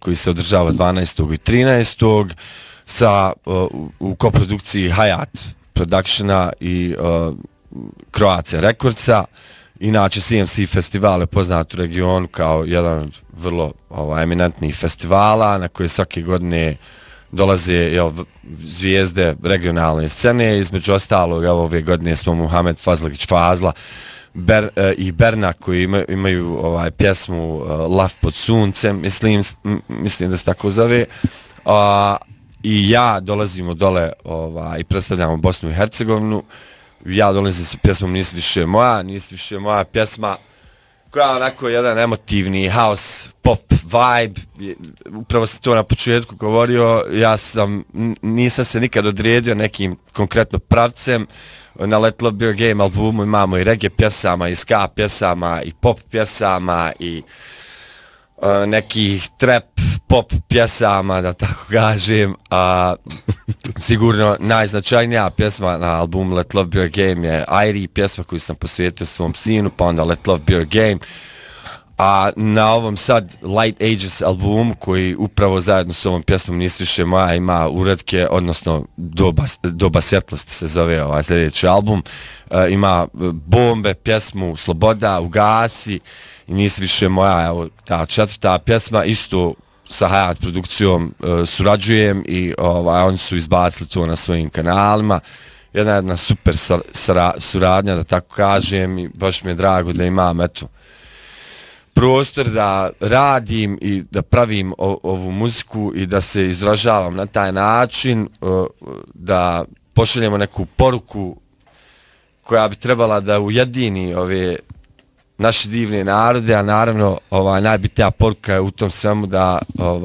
koji se održava 12. i 13. u koprodukciji Hayat Productiona i Croatia Recordsa. Inače, CMC festival je poznat u regionu kao jedan vrlo eminentnih festivala na koje svake godine dolaze zvijezde regionalne scene. Između ostalog, ove godine smo Muhamed Fazlagić Fazla i Berna koji imaju pjesmu Lav pod suncem, mislim da se tako zove. I ja dolazimo dole i predstavljamo Bosnu i Hercegovinu. Ja dolazim sa pjesmom Nisi više moja pjesma koja je onako jedan emotivni house pop vibe. Upravo sam to na početku govorio, nisam se nikad odredio nekim konkretno pravcem. Na Let Love Be Your Game albumu imamo i reggae pjesama, i ska pjesama, i pop pjesama, i nekih trap pop pjesama, da tako kažem. Sigurno najznačajnija pjesma na albumu Let Love Be Your Game je Airi, pjesma koju sam posvetio svom sinu, pa onda Let Love Be Your Game. A na ovom sad Light Ages albumu, koji upravo zajedno s ovom pjesmom Nisi više moja ima uretke, odnosno Doba svjetlosti se zove sljedeći album, ima Bombe, pjesmu Sloboda, Ugasi i Nisi više moja, evo ta 4. pjesma, isto sa Hayat produkcijom surađujem i oni su izbacili to na svojim kanalima. Jedna super suradnja, da tako kažem, i baš mi je drago da imam prostor da radim i da pravim ovu muziku i da se izražavam na taj način, da pošaljemo neku poruku koja bi trebala da ujedini ove naše divne narode, a naravno najbitnija poruka je u tom svemu da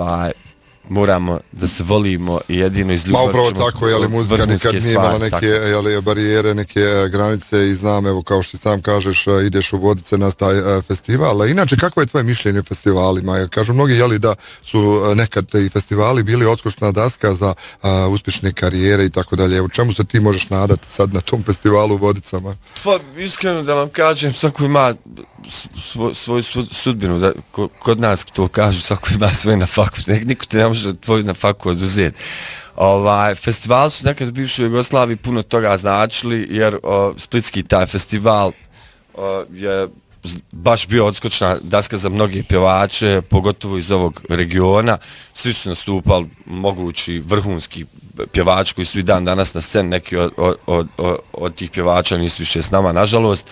moramo da se volimo i jedino iz ljubavi. Upravo tako, muzika nikad nije imala neke barijere, neke granice i znam, evo kao što sam kažeš, ideš u Vodice na taj festival. Inače, kakvo je tvoje mišljenje o festivalima? Jer kažu mnogi da su nekad i festivali bili odskočna daska za uspješne karijere i tako dalje. U čemu se ti možeš nadati sad na tom festivalu u Vodicama? Pa, iskreno da vam kažem, svako ima svoju sudbinu, kod nas to kažu, svako ima svoje na faku, niko te ne može tvoju na faku oduzeti. Festivali su nekad u bivšoj Jugoslaviji puno toga značili, jer splitski taj festival je baš bio odskočna daska za mnoge pjevače, pogotovo iz ovog regiona. Svi su nastupali mogući vrhunski pjevači koji su i dan danas na sceni, neki od tih pjevača nisu više s nama, nažalost.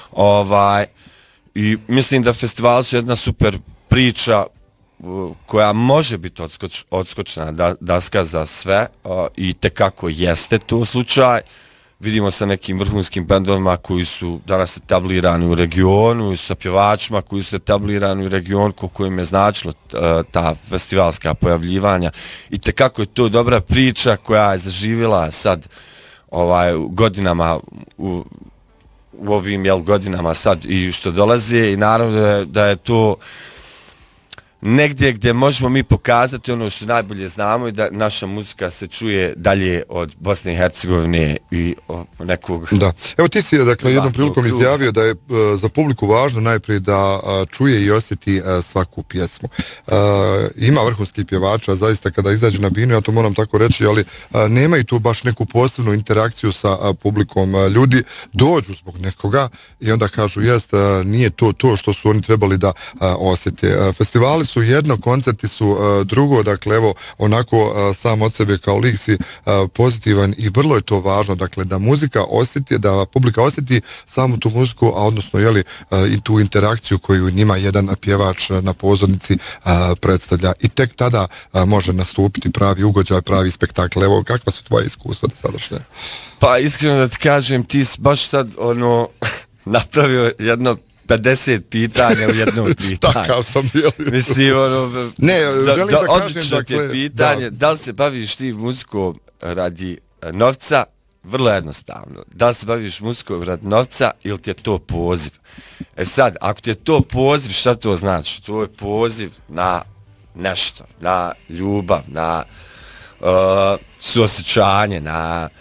I mislim da festivali su jedna super priča koja može biti odskočna daska za sve i tekako jeste to slučaj. Vidimo sa nekim vrhunskim bendovima koji su danas etablirani u regionu i sa pjevačima koji su etablirani u regionu, koliko im je značilo ta festivalska pojavljivanja. I tekako je to dobra priča koja je zaživjela sad godinama u ovim godinama sad i što dolaze, i naravno da je to negdje gdje možemo mi pokazati ono što najbolje znamo i da naša muzika se čuje dalje od Bosne i Hercegovine i nekog... Da. Evo ti si jednom prilikom izjavio da je za publiku važno najprije da čuje i osjeti svaku pjesmu. Ima vrhunskih pjevača, zaista kada izađu na binu, ja to moram tako reći, ali nemaju tu baš neku posebnu interakciju sa publikom. Ljudi dođu zbog nekoga i onda kažu nije to što su oni trebali da osjete. Festivali su jedno, koncerti su drugo, dakle evo onako sam od sebe kao lik si pozitivan i vrlo je to važno, dakle da muzika osjeti, da publika osjeti samu tu muziku, a odnosno i tu interakciju koju njima jedan pjevač na pozornici predstavlja i tek tada može nastupiti pravi ugođaj, pravi spektakl. Evo, kakva su tvoje iskustva do sadašnje? Pa iskreno da ti kažem, ti si baš sad napravio jedno 50 pitanja u jednom pitanju. Takav sam bio. Mislim, želim da kažem, dakle, pitanje, da li se baviš ti muzikom radi novca? Vrlo jednostavno. Da li se baviš muzikom radi novca ili ti je to poziv? Sad, ako ti je to poziv, šta to znači? To je poziv na nešto, na ljubav, na suosjećanje, na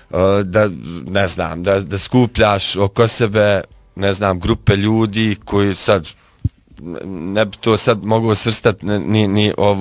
da skupljaš oko sebe grupe ljudi koji sad ne bi to sad mogu svrstati ni